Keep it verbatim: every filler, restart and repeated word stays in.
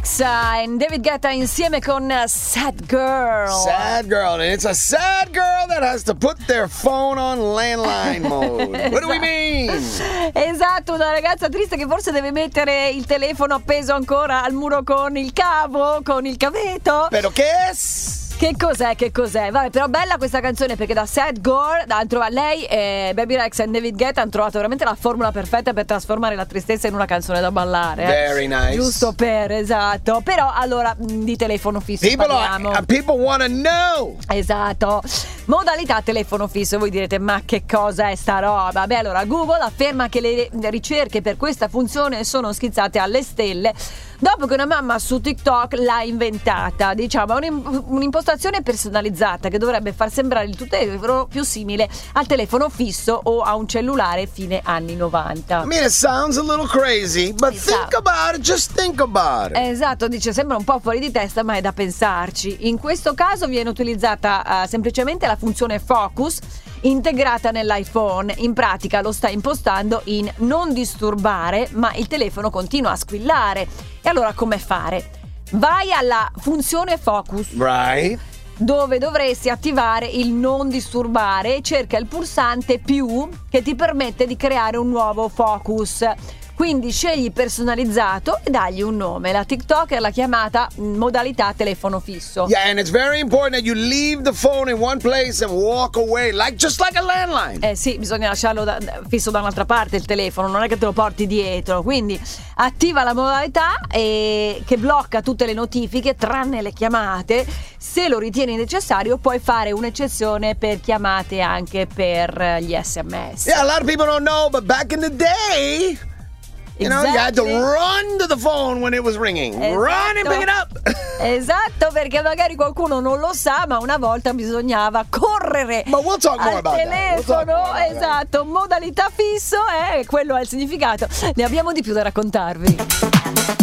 Rex e David Guetta insieme con Sad Girl. Sad girl, and it's a sad girl that has to put their phone on landline mode. What do we mean? Esatto, una ragazza triste che forse deve mettere il telefono appeso ancora al muro con il cavo, con il cavetto. Pero che es? Che cos'è, che cos'è? Vabbè, però bella questa canzone perché da Sad Girl hanno trovato lei e Baby Rex e David Guetta hanno trovato veramente la formula perfetta per trasformare la tristezza in una canzone da ballare. Eh? Very nice. Giusto per, esatto. Però allora di telefono fisso People, parliamo. are, people wanna know. Esatto. Modalità telefono fisso. Voi direte ma che cosa è sta roba? Beh, allora Google afferma che le ricerche per questa funzione sono schizzate alle stelle dopo che una mamma su TikTok l'ha inventata. Diciamo è un'impostazione personalizzata che dovrebbe far sembrare il tuo telefono più simile al telefono fisso o a un cellulare fine anni novanta. I mean, it sounds a little crazy, but Esatto. think about it, just think about it. Esatto, dice sembra un po' fuori di testa ma è da pensarci. In questo caso viene utilizzata uh, semplicemente la funzione Focus integrata nell'iPhone. In pratica lo sta impostando in non disturbare ma il telefono continua a squillare. E allora come fare? Vai alla funzione Focus, Right? dove dovresti attivare il non disturbare e cerca il pulsante più che ti permette di creare un nuovo focus. Quindi scegli personalizzato e dagli un nome. La TikToker l'ha chiamata modalità telefono fisso. Yeah, and it's very important that you leave the phone in one place and walk away, like just like a landline. Eh sì, bisogna lasciarlo da, fisso da un'altra parte il telefono, non è che te lo porti dietro. Quindi attiva la modalità e, che blocca tutte le notifiche tranne le chiamate. Se lo ritieni necessario puoi fare un'eccezione per chiamate anche per gli S M S. Yeah, a lot of people don't know, but back in the day, you know, you had to Exactly. run to the phone when it was ringing. Esatto. Run and pick it up. Esatto, perché magari qualcuno non lo sa, ma una volta bisognava correre But we'll talk more al about that. We'll talk telefono. more about that. Esatto, modalità fisso, eh, quello è il significato. Ne abbiamo di più da raccontarvi.